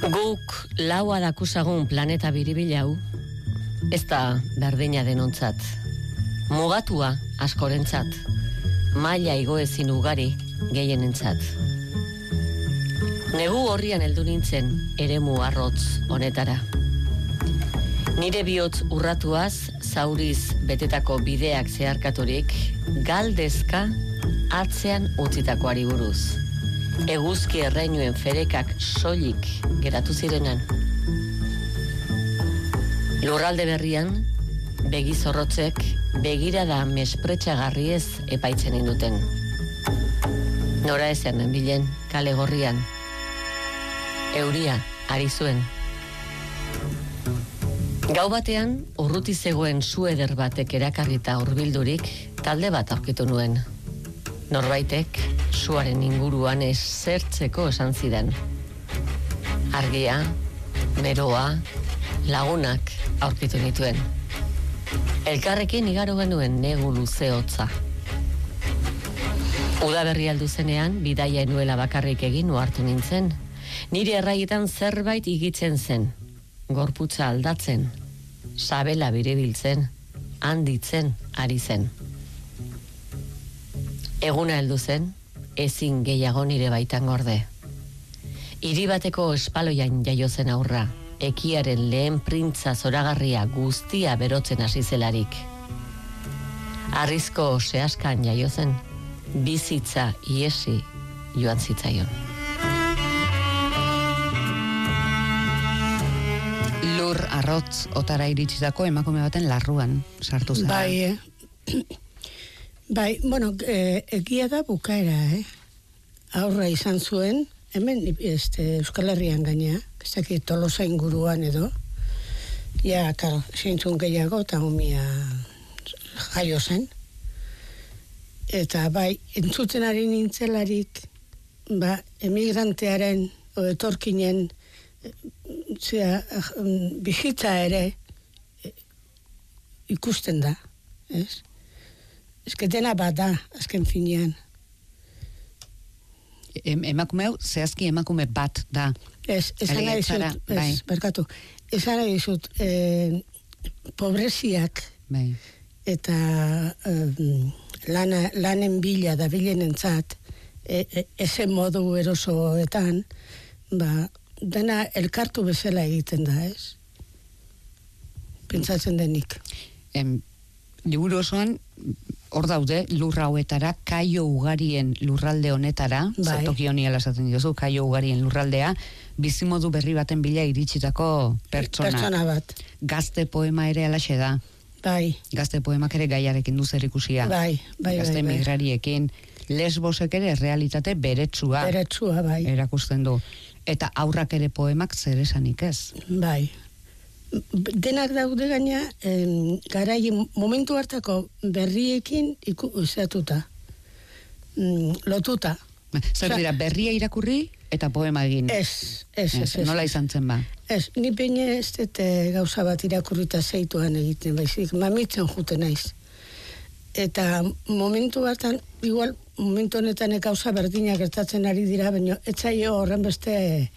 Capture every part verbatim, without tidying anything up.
Guk laua dakusagun planeta biribilau, ez da berdina denontzat. Mugatua askorentzat, maila igoezin ugari gehienentzat. Negu horrian heldu nintzen eremu arrotz honetara. Nire bihotz urratuaz, zauriz betetako bideak zeharkaturik, galdezka atzean utzitakoari buruz. Eguzki erreinuen ferekak soilik geratu zirenan. Lurralde berrian, begi zorrotzek begirada mespretxagarriez epaitzen induten. Nora ezen nenbilen kale gorrian. Euria ari zuen. Gau batean, urruti zegoen su eder batek erakarrita hurbildurik talde bat aurkitu nuen. Norbaitek suaren inguruan esertzeko esan zidan. Argia, beroa, lagunak aurkitu nituen. Elkarrekin igaro genuen negu luze hotza. Udaberri aldu zenean, bidaia enuela bakarrik egin ohartu nintzen. Nire erraietan zerbait igitzen zen, gorputza aldatzen, sabela biribiltzen, handitzen ari zen. Eguna heldu zen, ezin gehiago nire baitan gorde. Hiri bateko espaloian jaio zen aurra, ekiaren lehen printza zoragarria guztia berotzen hasi zelarik. Arrizko zehaskan jaio zen, bizitza iesi joan zitzaion. Lur arrotz otara iritsitako emakume baten larruan sartu zen. Bai, eh? Bai, bueno, e, egia da bukaera, eh? Aurra izan zuen, hemen este, Euskal Herrian gaina, ez dakit Tolosa inguruan edo, ja, karo, zintzun gehiago, eta umia jaio zen. Eta bai, entzuten ari nintzelarik, ba, emigrantearen, o etorkinen, zera, bizitza ere ikusten da, ez? Ez que dena bat da, azken finean. Em, emakume hau, zehazki emakume bat da. Ez, esan nahi zut, bai. ez, berkatu, esan nahi zut, eh, pobreziak, bai. Eta eh, lana, lanen bila da bilenentzat, e, e, eze modu erosoetan, ba, dena elkartu bezala egiten da, ez? Pentsatzen denik. Em, liburu osoan, hor daude, lurra hauetara, kaio ugarien lurralde honetara, bai. Zertoki honi alazaten diozu, kaio ugarien lurraldea, bizimodu berri baten bila iritsitako pertsona. Pertsona bat. Gazte poema ere alaxe da. Bai. Gazte poemak ere gaiarekin du zer ikusia. Bai, bai, Gazte bai, bai. migrariekin, lesbosek ere realitate beretsua. Beretsua, bai. Erakusten du. Eta aurrak ere poemak zer esanik ez. Bai. Denak daude gaina, em, garai momentu hartako berriekin iku usatuta. Mm, lotuta. Zer dira, berria irakurri eta poema egin. Ez, ez, ez, ez. Nola izan zen ba? Ez, ni peine ez dut gauza bat irakurrita zeituan egiten, baizik, mamitzen jute naiz. Eta momentu batan, igual, momentu honetan gauza berdinak gertatzen ari dira, baina etzaio horren beste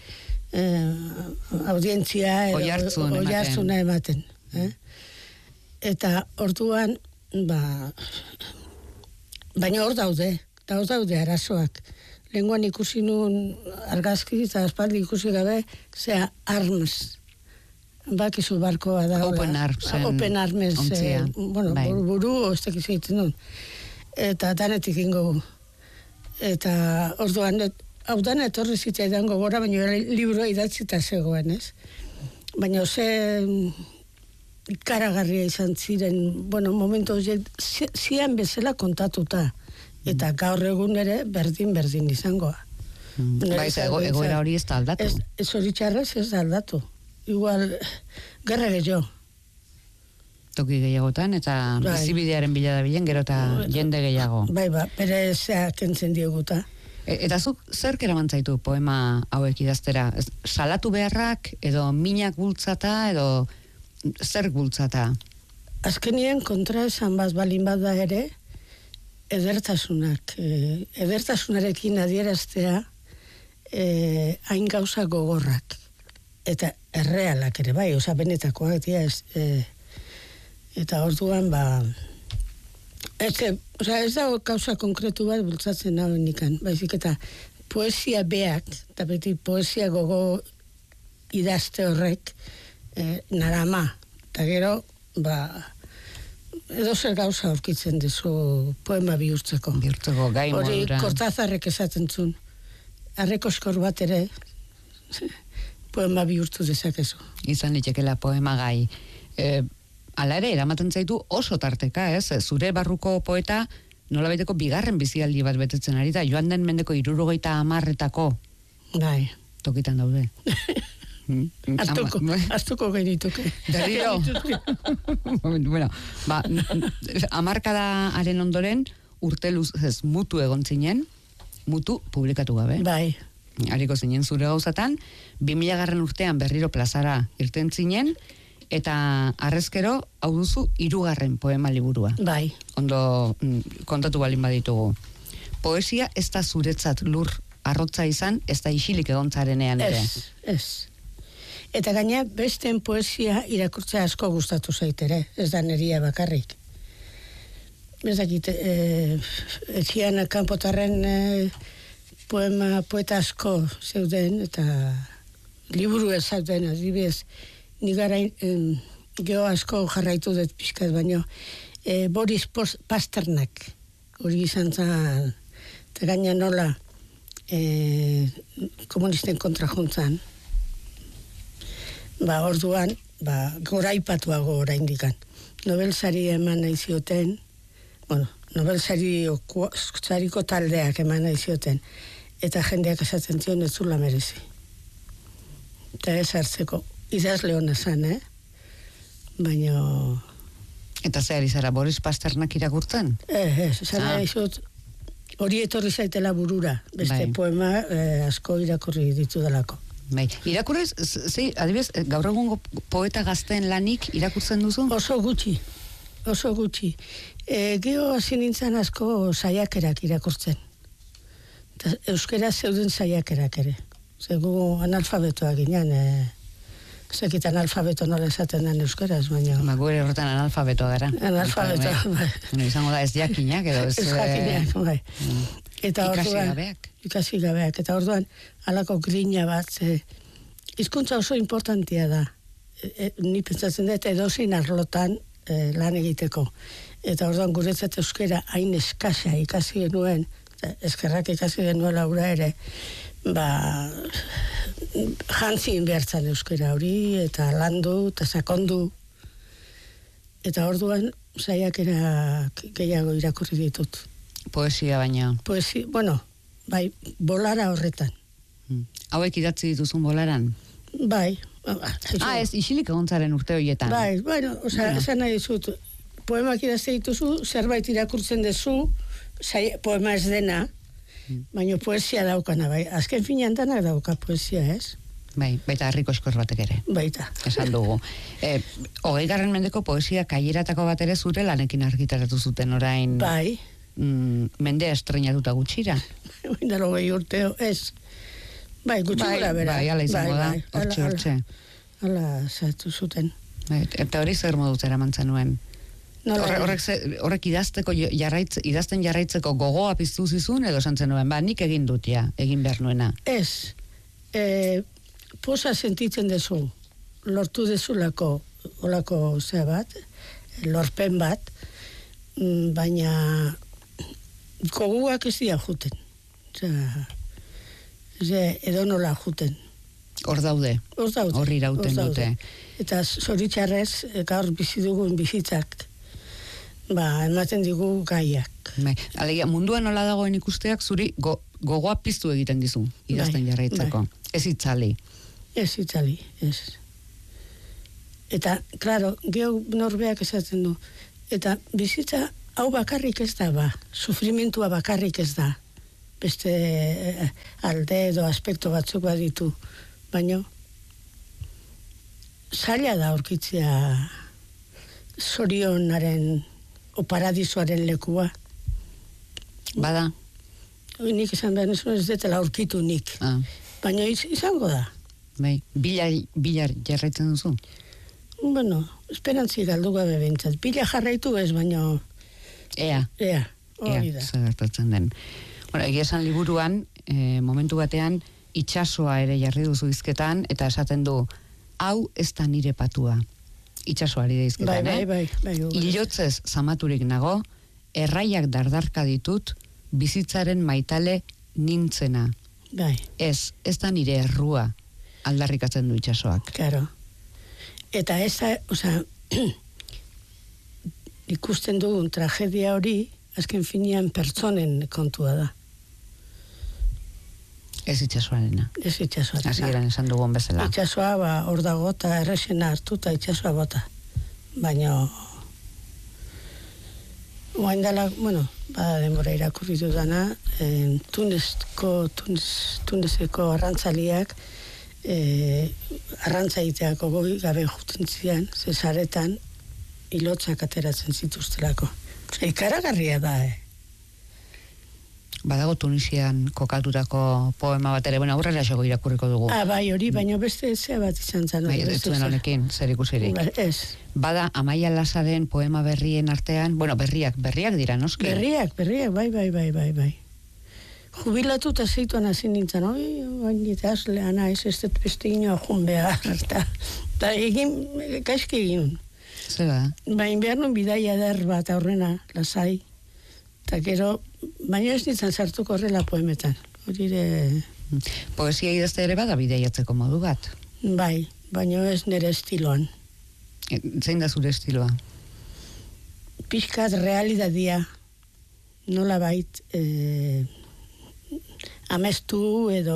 eh, audientzia edo Oihartzun ematen. oihartzuna ematen. Eh? Eta orduan, ba, baina hor daude, eta hor daude arazoak. Lenguan ikusi nuen argazki eta aspaldi ikusi gabe, zea arms. Bakizu barkoa da. Open arms. Open arms. Eh, bueno, bai. buru, buru ez tekiz egiten duen. Eta danetik ingo. Eta orduan, hau dana etorri zitzaidan gogora, baina libroa idatzita zegoen, ez? Baina ze ikaragarria izan ziren, bueno, momentu horiek zian bezala kontatuta. Eta gaur egun ere berdin-berdin izangoa. Mm. Bai, ego, egoera hori ez da aldatu. Ez, ez hori txarrez ez da aldatu. Igual, gerra gehiago. Toki gehiagotan, eta bai. Bizibidearen bila da bilen, gero eta jende gehiago. Bai, ba, bere zeak kentzen dieguta. E, eta zuk zer keramantzaitu poema hauek idaztera? Ez, salatu beharrak, edo minak bultzata, edo zer bultzata? Azkenien kontra esan bat balin bat da ere, edertasunak, eh, edertasunarekin adieraztea eh, hain gauza gogorrak. eta errealak ere, bai, oza, benetakoak, dira, ez, e, eta orduan, ba, ez, oza, ez da kausa konkretu bat bultzatzen hau nikan, baizik eta poesia beak, eta beti poesia gogo idazte horrek, e, narama, eta gero, ba, edo zer gauza aurkitzen dezu poema bihurtzeko. Bihurtzeko gai modura. Hori Kortazarrek esaten zuen, arrekoskor bat ere, poema bihurtu dezakezu. Izan litekela poema gai. E, ala ere, eramaten zaitu oso tarteka, ez? Zure barruko poeta nolabaiteko bigarren bizialdi bat betetzen ari da, joan den mendeko hirurogeita hamarretako Bai. tokitan daude. Artuko, artuko genituke. Berriro. Bueno, ba, hamarkadaren ondoren urte luzez mutu egon zinen, mutu publikatu gabe. Bai. Hariko zinen zure gauzatan, bi mila garren urtean berriro plazara irten zinen, eta arrezkero, hau duzu, hirugarren poema liburua. Bai. Ondo kontatu balin baditugu. Poesia ez da zuretzat lur arrotza izan, ez da isilik egontzarenean ere. Ez, ez. Eta gaina, besteen poesia irakurtzea asko gustatu zaitere, ez da neria bakarrik. Ez dakit, e, etxian kanpotarren e, poema, poeta asko zeuden, eta liburu ez zauden, adibidez, nigarain e, geho asko jarraitu dut pixkat, baino, e, Boris Pasternak, hori izan zan, eta gaina nola e, komunisten kontra juntzan, ba, orduan, ba, goraipatuago oraindikan. Nobel sari eman nahi zioten, bueno, Nobel sari sariko taldeak eman nahi zioten, eta jendeak esaten zion ez zula merezi. Eta ez hartzeko, idazle hona zan, eh? Baina... Eta zer izara, Boris Pasternak irakurtzen? Eh, ez, esan nahi zut, hori etorri zaitela burura, beste bai. Poema eh, asko irakurri ditu dalako. Bai. Irakurrez, zi, adibidez, gaur egungo poeta gazteen lanik irakurtzen duzu? Oso gutxi, oso gutxi. E, Geo hasi nintzen asko saiakerak irakurtzen. Ta, euskera zeuden saiakerak ere. Zegu analfabetoak ginen, e, zekit analfabeto nola esaten den euskaraz, baina... Ba, gure horretan analfabetoa gara. Analfabetoa, bai. Bueno, izango da ez jakinak edo ez... Ez jakinak, bai. Eta ikasi orduan, gabeak. Ikasi gabeak. Eta orduan, alako grina bat, e, hizkuntza oso importantia da. E, e, ni pentsatzen dut edozein arlotan e, lan egiteko. Eta orduan guretzat euskera hain eskasa ikasi genuen, eskerrak ikasi genuela ura ere, ba, jantzin behartzan euskera hori, eta landu, eta sakondu. Eta orduan, saiakera gehiago irakurri ditut. Poesia baina. Poesia, bueno, bai, bolara horretan. Hmm. Hauek idatzi dituzun bolaran? Bai. Ah, ez, isilik egontzaren urte horietan. Bai, bueno, oza, bueno. Esan nahi dizut, poemak idazte dituzu, zerbait irakurtzen dezu, sai, poema ez dena, hmm. baina poesia daukana, bai. Azken finean danak dauka poesia, ez? Bai, baita harriko eskor batek ere. Baita. Esan dugu. E, hogei garren mendeko poesia kaieratako bat ere zure lanekin argitaratu zuten orain... Bai. Mm, mendea estrenatuta gutxira. Oindaro gehi urteo, ez. Bai, gutxi bai, gura bera. Bai, ala izango bai, da, hortxe, hortxe. Ala, zatu zuten. Bai, eta hori zer moduz eramantzen nuen? Horre, horrek, horrek idazteko jarraitz, idazten jarraitzeko gogoa piztu zizun edo santzen nuen, ba, nik egin dut ja, egin behar nuena. Ez, e, posa sentitzen dezu, lortu dezulako, olako zea bat, lorpen bat, baina goguak ez dira juten. Osea, edo nola juten. Hor daude. Hor daude. Hor irauten dute. Eta zoritxarrez, gaur bizi dugun bizitzak, ba, ematen digu gaiak. Bai. Alegia, munduan nola dagoen ikusteak zuri go, gogoa piztu egiten dizu, idazten bai, jarraitzeko. Bai. Ez itzali. Ez itzali, ez. Eta, klaro, geho norbeak esaten du, eta bizitza hau bakarrik ez da, ba, sufrimentua bakarrik ez da, beste alde edo aspekto batzuk baditu, baina zaila da aurkitzea zorionaren o paradisoaren lekua. Bada? Nik esan behar nesu ez detela aurkitu nik. Ah. Baina iz, izango da. bai. Bila, bila jarraitzen duzu? Bueno, esperantzi galdu gabe behintzat. Bila jarraitu ez, baino... Ea. Ea, hori Ea, da. zer gertatzen den. Bueno, egia esan liburuan, eh, momentu batean, itsasoa ere jarri duzu hizketan, eta esaten du, hau ez da nire patua. Itsasoari da hizketan, Bai, eh? bai, bai, bai. Ilotzez zamaturik nago, erraiak dardarka ditut, bizitzaren maitale nintzena. Bai, Ez, ez da nire errua, aldarrikatzen du itsasoak. karo. Eta ez da, osea, ikusten dugun tragedia hori, azken finean pertsonen kontua da. Ez itsasoarena. Ez itxasoa. Hasieran esan dugun bezala. Itxasoa, ba, hor dago eta errexena hartuta itxasoa bota. Baina, oain dela, bueno, ba, denbora irakurri dudana, eh, Tunezko, Tunez, Tunezeko arrantzaliak, eh, arrantza egiteako gogi gabe juten zian, zezaretan, ilotzak ateratzen zituztelako. Osa, ikaragarria da, eh? Badago Tunisian kokatutako poema bat ere, bueno, aurrera xego irakurriko dugu. Ah, bai, hori, baina beste zea bat izan zen. Bai, ez zuen honekin, zer ikusirik. Ba, ez. Bada Amaia Lasaren poema berrien artean, bueno, berriak, berriak dira, noski? Berriak, berriak, bai, bai, bai, bai, bai. Jubilatu eta zeituan hasi nintzen, oi, bain eta aslea naiz, ez dut beste inoa jun behar, eta, eta egin, kaizki egin. Zer da? Bain behar nun bidaia eder bat aurrena, lasai, eta gero, baina ez nintzen sartuko horrela poemetan, hori ere, Poesia idazte ere bada bideiatzeko modu bat. bai, baina ez nire estiloan. E, zein da zure estiloa? Pixkat realidadia, nola bait, eh, amestu edo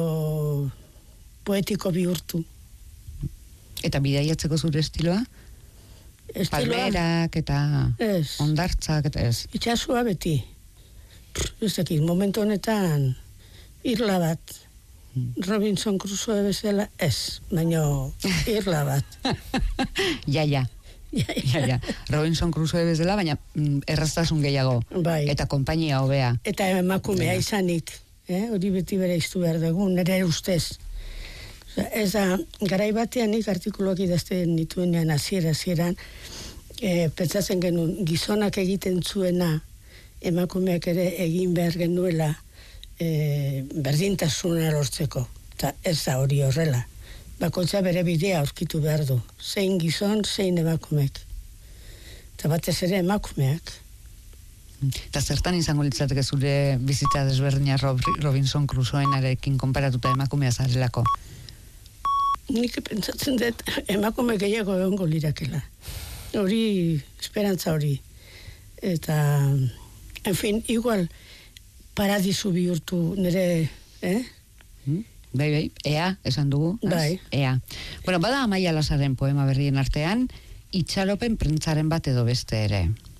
poetiko bihurtu. Eta bideiatzeko zure estiloa? Estiloa, Palmerak eta ez, ondartzak eta ez. itxasua beti. Ez dakit, momentu honetan irla bat. Robinson Crusoe bezala ez, baina irla bat. Ja, ja. Ja, Ja, ja. Robinson Crusoe bezala, baina mm, erraztasun gehiago. Bai. Eta konpainia hobea. Eta emakumea Baina. izanik, eh? Hori beti bere iztu behar dugu, nire ustez. Osea, ez da, garai batean nik artikuluak idazten nituenean hasiera hasieran, eh, pentsatzen genuen gizonak egiten zuena, emakumeak ere egin behar genuela eh, berdintasuna lortzeko. Eta ez da hori horrela. Bakoitza bere bidea aurkitu behar du. Zein gizon, zein emakumeak. Eta batez ere emakumeak. Eta zertan izango litzateke zure bizitza desberdina Rob, Robinson Crusoenarekin konparatuta emakumea zarelako? Nik pentsatzen dut emakume gehiago egongo lirakela. Hori, esperantza hori. Eta, en fin, igual paradisu bihurtu nire, eh? Bai, bai, ea, esan dugu. az? Bai. Ea. Bueno, bada Amaia Lasaren poema berrien artean, itxaropen prentzaren bat edo beste ere.